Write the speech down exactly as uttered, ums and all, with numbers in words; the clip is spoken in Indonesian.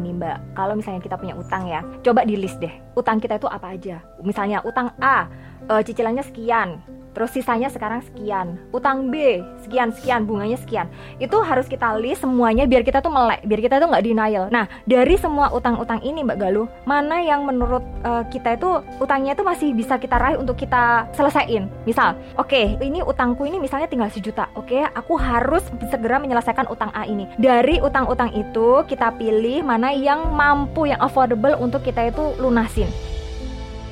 gini Mbak, kalau misalnya kita punya utang ya, coba di list deh, utang kita itu apa aja. Misalnya utang A, e, cicilannya sekian, terus sisanya sekarang sekian. Utang B, sekian-sekian, bunganya sekian. Itu harus kita list semuanya biar kita tuh melek, biar kita tuh nggak denial. Nah, dari semua utang-utang ini Mbak Galuh, mana yang menurut uh, kita itu utangnya itu masih bisa kita raih untuk kita selesaiin. Misal, oke, okay, ini utangku ini misalnya tinggal sejuta. Oke, okay, aku harus segera menyelesaikan utang A ini. Dari utang-utang itu kita pilih mana yang mampu, yang affordable untuk kita itu lunasin.